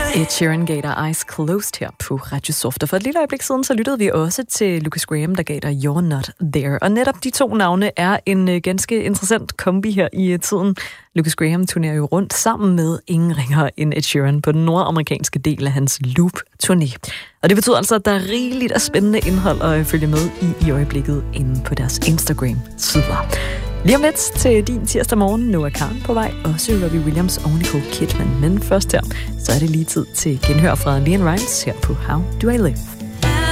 Ed Sheeran gav dig Eyes Closed her på Radio Soft. Og for et lille øjeblik siden, så lyttede vi også til Lucas Graham, der gav dig You're Not There. Og netop de to navne er en ganske interessant kombi her i tiden. Lucas Graham turnerer jo rundt sammen med ingen ringere end Ed Sheeran på den nordamerikanske del af hans Loop-turné. Og det betyder altså, at der er rigeligt af spændende indhold at følge med i øjeblikket inde på deres Instagram-sider. Lige om lidt til din tirsdag morgen, Noah Kahan på vej, og så Robbie Williams og Nicole Kidman. Men først her, så er det lige tid til genhør fra Leanne Rimes her på How Do I Live.